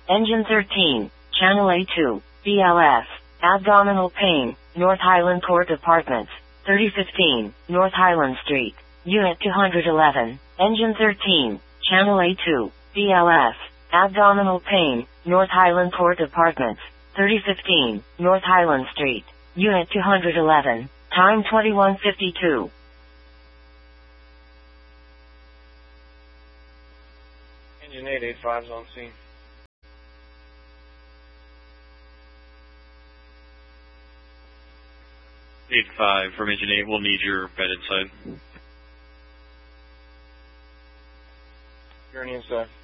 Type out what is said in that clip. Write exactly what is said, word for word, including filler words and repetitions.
Engine thirteen, Channel A two, B L S, abdominal pain, North Highland Court Apartments, thirty fifteen, North Highland Street, Unit two hundred eleven. Engine thirteen, Channel A two, B L S, abdominal pain, North Highland Court Apartments, thirty fifteen, North Highland Street, Unit two hundred eleven. Time twenty-one fifty-two. Engine eight eighty-five is on scene. eight five from Engine eight, we'll need your bed inside. Journey inside.